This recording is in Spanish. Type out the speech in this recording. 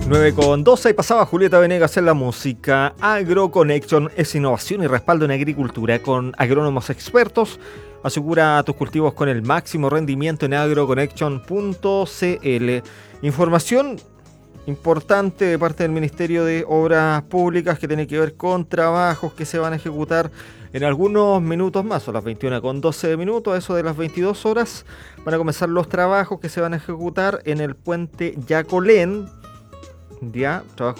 9:12 y pasaba Julieta Venegas en la música. AgroConnection es innovación y respaldo en agricultura con agrónomos expertos. Asegura tus cultivos con el máximo rendimiento en agroconnection.cl. Información importante de parte del Ministerio de Obras Públicas que tiene que ver con trabajos que se van a ejecutar en algunos minutos más. Son las 21:12, a eso de las 22 horas van a comenzar los trabajos que se van a ejecutar en el puente Yacolén. Ya, trabajo